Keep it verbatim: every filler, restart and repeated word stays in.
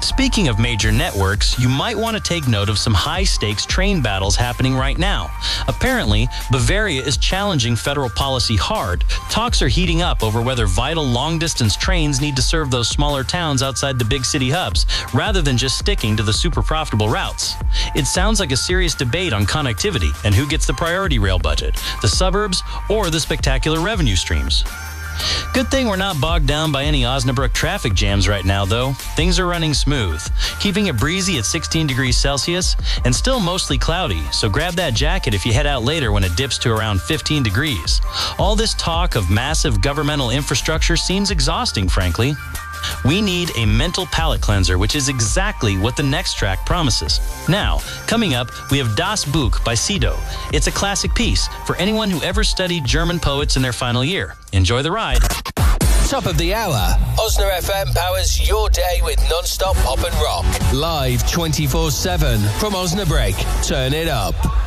Speaking of major networks, you might want to take note of some high-stakes train battles happening right now. Apparently, Bavaria is challenging federal policy hard. Talks are heating up over whether vital long-distance trains need to serve those smaller towns outside the big city hubs, rather than just sticking to the super profitable routes. It sounds like a serious debate on connectivity and who gets the priority rail budget, the suburbs or the spectacular revenue streams. Good thing we're not bogged down by any Osnabrück traffic jams right now, though. Things are running smooth, keeping it breezy at sixteen degrees Celsius and still mostly cloudy, so grab that jacket if you head out later when it dips to around fifteen degrees. All this talk of massive governmental infrastructure seems exhausting, frankly. We need a mental palate cleanser, which is exactly what the next track promises. Now, coming up, we have Das Buch by Sido. It's a classic piece for anyone who ever studied German poets in their final year. Enjoy the ride. Top of the hour. Osna F M powers your day with non-stop pop and rock. Live twenty-four seven from Osnabrück. Turn it up.